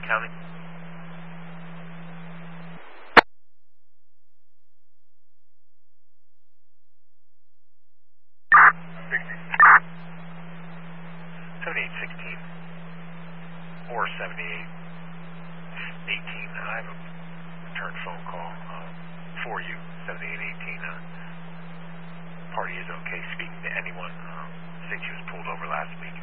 County. 7816 or 7818. I have a return phone call for you. 7818. Party is okay speaking to anyone. Since she was pulled over last week.